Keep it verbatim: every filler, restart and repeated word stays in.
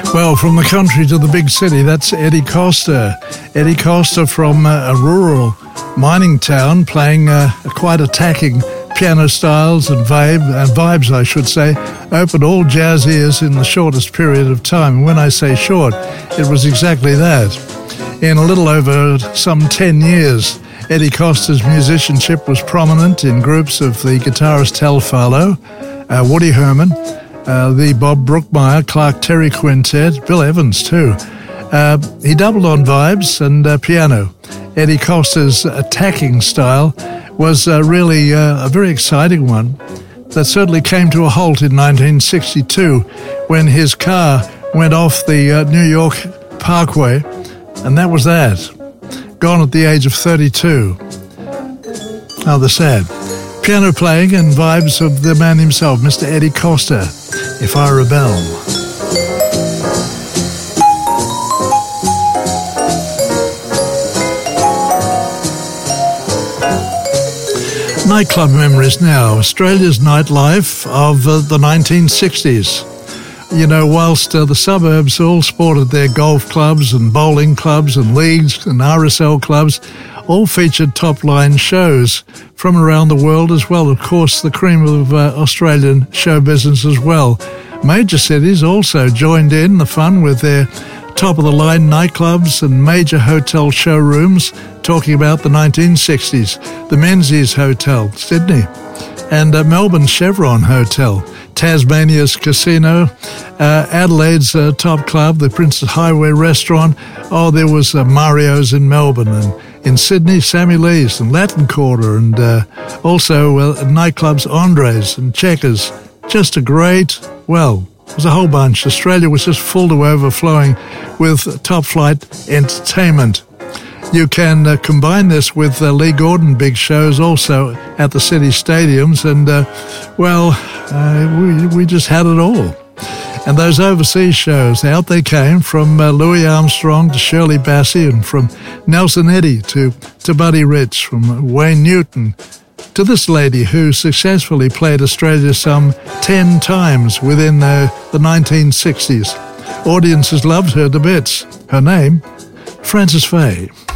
Well, from the country to the big city, that's Eddie Costa. Eddie Costa from uh, a rural mining town, playing uh, quite attacking piano styles and vibe, uh, vibes, I should say, opened all jazz ears in the shortest period of time. And when I say short, it was exactly that. In a little over some ten years, Eddie Costa's musicianship was prominent in groups of the guitarist Tal Farlow, uh, Woody Herman, Uh, the Bob Brookmeyer, Clark Terry Quintet, Bill Evans too. Uh, he doubled on vibes and uh, piano. Eddie Costa's attacking style was uh, really uh, a very exciting one that certainly came to a halt in nineteen sixty-two when his car went off the uh, New York Parkway, and that was that. Gone at the age of thirty-two. Rather sad. Piano playing and vibes of the man himself, Mister Eddie Costa, If I Rebel. Nightclub memories now, Australia's nightlife of uh, the nineteen sixties. You know, whilst uh, the suburbs all sported their golf clubs and bowling clubs and leagues and R S L clubs, all featured top-line shows from around the world as well. Of course, the cream of uh, Australian show business as well. Major cities also joined in the fun with their top-of-the-line nightclubs and major hotel showrooms, talking about the nineteen sixties. The Menzies Hotel, Sydney, and uh, Melbourne's Chevron Hotel, Tasmania's Casino, uh, Adelaide's uh, top club, the Princess Highway Restaurant. Oh, there was uh, Mario's in Melbourne, and in Sydney, Sammy Lee's and Latin Quarter, and uh, also uh, nightclubs Andres and Checkers. Just a great, well, it was a whole bunch. Australia was just full to overflowing with top-flight entertainment. You can uh, combine this with uh, Lee Gordon big shows also at the city stadiums, and, uh, well, uh, we, we just had it all. And those overseas shows, out they came, from uh, Louis Armstrong to Shirley Bassey, and from Nelson Eddy to, to Buddy Rich, from Wayne Newton to this lady who successfully played Australia some ten times within uh, the nineteen sixties. Audiences loved her to bits. Her name, Frances Faye.